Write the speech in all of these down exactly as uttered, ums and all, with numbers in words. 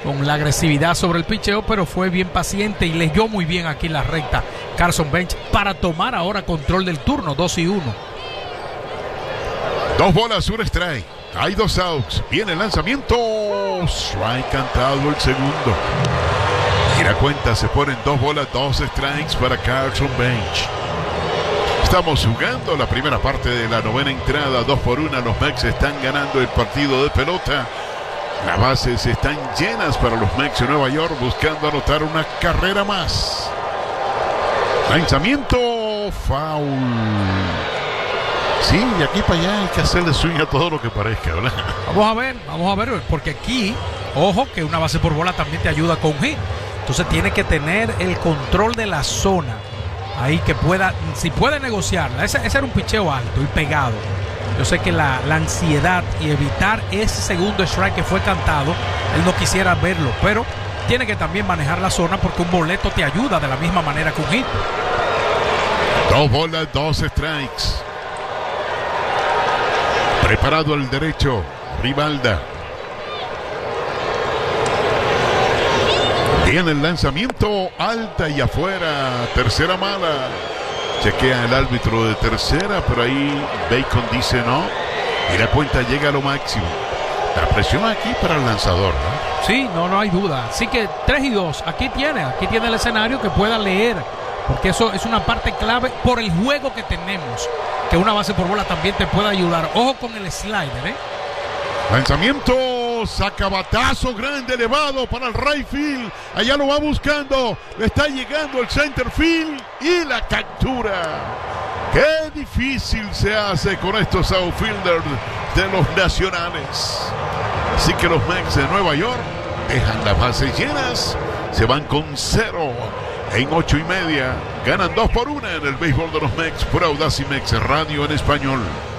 con la agresividad sobre el picheo, pero fue bien paciente y leyó muy bien aquí en la recta Carson Bench para tomar ahora control del turno. Dos y uno. Dos bolas, un strike. Hay dos outs. Viene el lanzamiento. Strike cantado el segundo. Y la cuenta se ponen dos bolas, dos strikes para Carson Bench. Estamos jugando la primera parte de la novena entrada. Dos por una. Los Mets están ganando el partido de pelota. Las bases están llenas para los Mets de Nueva York, buscando anotar una carrera más. Lanzamiento. Foul. Sí, de aquí para allá hay que hacerle swing a todo lo que parezca, ¿verdad? Vamos a ver, vamos a ver, porque aquí, ojo, que una base por bola también te ayuda con hit. Entonces tiene que tener el control de la zona. Ahí que pueda, si puede negociarla. Ese, ese era un picheo alto y pegado. Yo sé que la, la ansiedad y evitar ese segundo strike que fue cantado, él no quisiera verlo, pero tiene que también manejar la zona porque un boleto te ayuda de la misma manera que un hit. Dos bolas, dos strikes. Preparado al derecho, Rivalda. Viene el lanzamiento, alta y afuera, tercera mala. Chequea el árbitro de tercera, pero ahí Bacon dice no. Y la cuenta llega a lo máximo. La presión aquí para el lanzador, ¿no? Sí, no, no hay duda. Así que tres y dos, aquí tiene, aquí tiene el escenario que pueda leer. Porque eso es una parte clave por el juego que tenemos. Que una base por bola también te puede ayudar. Ojo con el slider, ¿eh? Lanzamiento, saca batazo grande, elevado para el right field. Allá lo va buscando. Le está llegando el center field y la captura. Qué difícil se hace con estos outfielders de los nacionales. Así que los Mets de Nueva York dejan las bases llenas. Se van con cero. En ocho y media, ganan dos por una en el béisbol de los Mets por Audacy Mex Radio en español.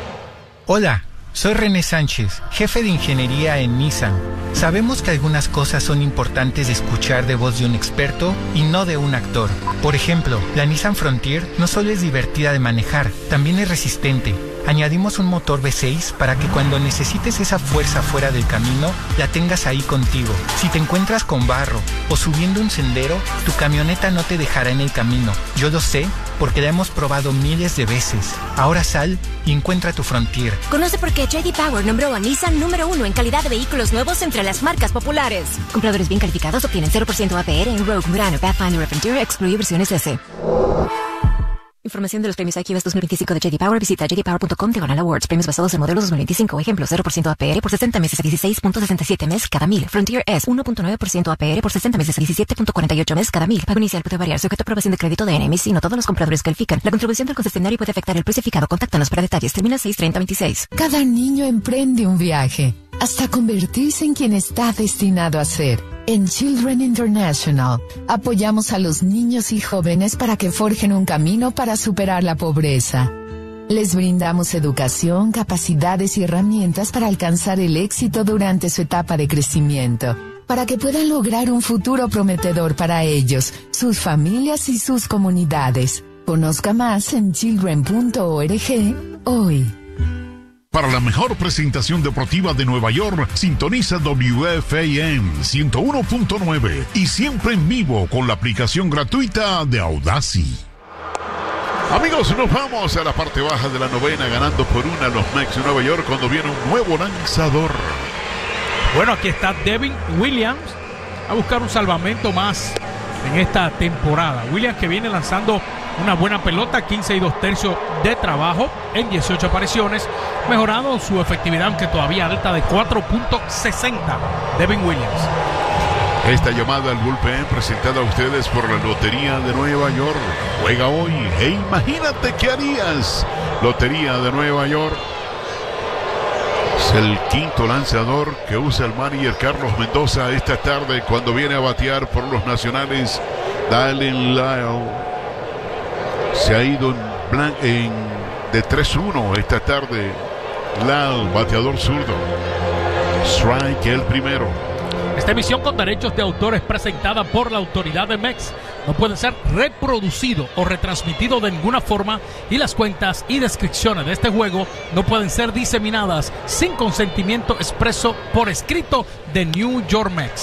Hola, soy René Sánchez, jefe de ingeniería en Nissan. Sabemos que algunas cosas son importantes de escuchar de voz de un experto y no de un actor. Por ejemplo, la Nissan Frontier no solo es divertida de manejar, también es resistente. Añadimos un motor V seis para que cuando necesites esa fuerza fuera del camino, la tengas ahí contigo. Si te encuentras con barro o subiendo un sendero, tu camioneta no te dejará en el camino. Yo lo sé porque la hemos probado miles de veces. Ahora sal y encuentra tu Frontier. Conoce por qué J D Power nombró a Nissan número uno en calidad de vehículos nuevos entre las marcas populares. Compradores bien calificados obtienen cero por ciento A P R en Rogue, Murano, Pathfinder o Frontier, excluye versiones S. Información de los premios I Q S dos mil veinticinco de J D Power. Visita j d power punto com diagonal awards. Premios basados en modelos dos mil veinticinco. Ejemplo, cero por ciento A P R por sesenta meses a dieciséis punto sesenta y siete mes cada mil. Frontier S, uno punto nueve por ciento A P R por sesenta meses a diecisiete punto cuarenta y ocho mes cada mil. Pago inicial puede variar, sujeto a aprobación de crédito de N M I C. No todos los compradores califican. La contribución del concesionario puede afectar el precio fijado. Contáctanos para detalles. Termina seis treinta veintiséis. Cada niño emprende un viaje hasta convertirse en quien está destinado a ser. En Children International, apoyamos a los niños y jóvenes para que forjen un camino para superar la pobreza. Les brindamos educación, capacidades y herramientas para alcanzar el éxito durante su etapa de crecimiento, para que puedan lograr un futuro prometedor para ellos, sus familias y sus comunidades. Conozca más en children punto org hoy. Para la mejor presentación deportiva de Nueva York, sintoniza W F A M ciento uno punto nueve y siempre en vivo con la aplicación gratuita de Audacy. Amigos, nos vamos a la parte baja de la novena, ganando por una los Mets de Nueva York cuando viene un nuevo lanzador. Bueno, aquí está Devin Williams a buscar un salvamento más en esta temporada. Williams que viene lanzando una buena pelota, quince y dos tercios de trabajo en dieciocho apariciones, mejorado su efectividad, aunque todavía alta, de cuatro punto sesenta. Devin Williams. Esta llamada al bullpen presentada a ustedes por la Lotería de Nueva York. Juega hoy e imagínate qué harías. Lotería de Nueva York. Es el quinto lanzador que usa el manager Carlos Mendoza esta tarde cuando viene a batear por los nacionales. Dallin Lyle se ha ido en, plan, en de tres uno esta tarde. Lyle, bateador zurdo. Strike el primero. Esta emisión con derechos de autor es presentada por la autoridad de Mex. No puede ser reproducido o retransmitido de ninguna forma y las cuentas y descripciones de este juego no pueden ser diseminadas sin consentimiento expreso por escrito de New York Mex.